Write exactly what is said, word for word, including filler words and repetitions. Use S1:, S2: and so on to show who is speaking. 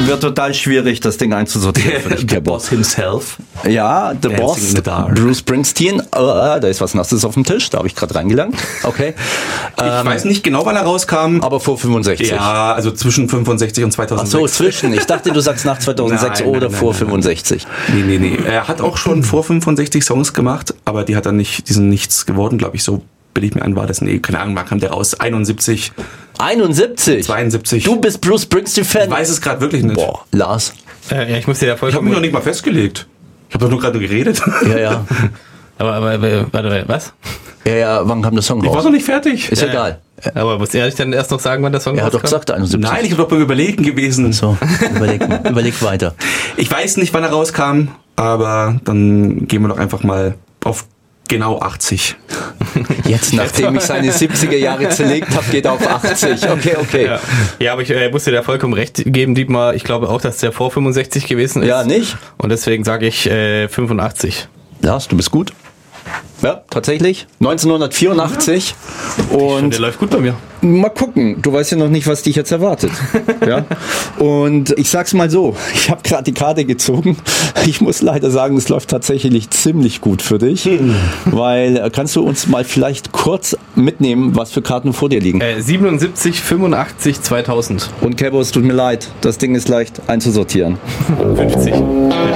S1: wird total schwierig, das Ding einzusortieren. Für dich,
S2: The Boss himself.
S1: Ja, The
S2: Dancing
S1: Boss,
S2: in the Dark.
S1: Bruce Springsteen. Oh, da ist was Nasses auf dem Tisch, da habe ich gerade reingelangt. Okay.
S2: Ich ähm, weiß nicht genau, wann er rauskam.
S1: Aber vor fünfundsechzig.
S2: Ja, also zwischen fünfundsechzig und zweitausendsechs.
S1: Ach so, zwischen. Ich dachte, du sagst nach zweitausendsechs
S2: nein,
S1: oder
S2: nein,
S1: vor
S2: nein,
S1: fünfundsechzig.
S2: Nee, nee, nee. Er hat auch schon vor fünfundsechzig Songs gemacht, aber die hat dann nicht, die sind nichts geworden, glaube ich, so bilde ich mir ein, war das, nee, keine Ahnung, wann kam der raus? einundsiebzig.
S1: einundsiebzig?
S2: zweiundsiebzig.
S1: Du bist Bruce Springsteen-Fan?
S2: Ich weiß es gerade wirklich nicht.
S1: Boah, Lars.
S3: Äh, ja, ich muss dir da vollkommen...
S2: Ich habe mich noch nicht mal festgelegt. Ich habe doch nur gerade geredet.
S1: Ja, ja.
S3: aber, aber, aber, warte, was?
S1: Ja, ja, wann kam der Song raus?
S2: Ich war noch nicht fertig.
S1: Ist
S3: ja,
S1: egal.
S3: Aber muss er dann erst noch sagen, wann der Song
S1: Er hat
S3: rauskam?
S1: doch gesagt einundsiebzig.
S2: Nein, ich habe doch beim Überlegen gewesen.
S1: So, überleg, überleg weiter.
S2: Ich weiß nicht, wann er rauskam, aber dann gehen wir doch einfach mal auf genau achtzig.
S1: Jetzt, nachdem ich seine siebziger Jahre zerlegt habe, geht er auf achtzig. Okay, okay.
S3: Ja, ja, aber ich äh, muss dir da vollkommen recht geben, Dietmar. Ich glaube auch, dass der vor fünfundsechzig gewesen ist.
S1: Ja, nicht?
S3: Und deswegen sage ich äh, fünfundachtzig.
S1: Lars, du bist gut. Ja, tatsächlich. neunzehnhundertvierundachtzig. Und
S3: der läuft gut bei mir.
S1: Mal gucken. Du weißt ja noch nicht, was dich jetzt erwartet. Ja? Und ich sag's mal so. Ich habe gerade die Karte gezogen. Ich muss leider sagen, es läuft tatsächlich ziemlich gut für dich. Weil, kannst du uns mal vielleicht kurz mitnehmen, was für Karten vor dir liegen?
S3: Äh, siebenundsiebzig, fünfundachtzig, zweitausend.
S1: Und Kebo, es tut mir leid. Das Ding ist leicht einzusortieren.
S3: fünfzig.